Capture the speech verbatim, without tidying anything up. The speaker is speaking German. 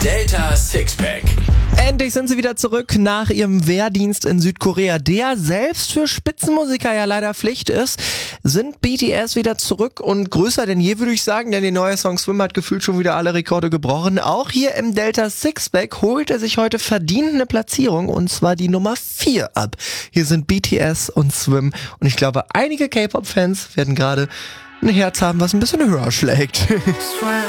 Delta Sixpack. Endlich sind sie wieder zurück nach ihrem Wehrdienst in Südkorea, der selbst für Spitzenmusiker ja leider Pflicht ist. Sind B T S wieder zurück und größer denn je, würde ich sagen, denn der neue Song Swim hat gefühlt schon wieder alle Rekorde gebrochen. Auch hier im Delta Sixpack holt er sich heute verdient eine Platzierung, und zwar die Nummer vier ab. Hier sind B T S und Swim, und ich glaube, einige K-Pop-Fans werden gerade ein Herz haben, was ein bisschen höher schlägt.